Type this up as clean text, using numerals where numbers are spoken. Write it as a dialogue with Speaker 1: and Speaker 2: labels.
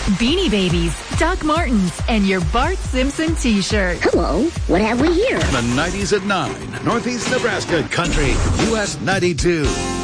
Speaker 1: Beanie Babies, Doc Martens, and your Bart Simpson t-shirt.
Speaker 2: Hello, what have we here?
Speaker 3: The 90s at 9, Northeast Nebraska Country, US 92.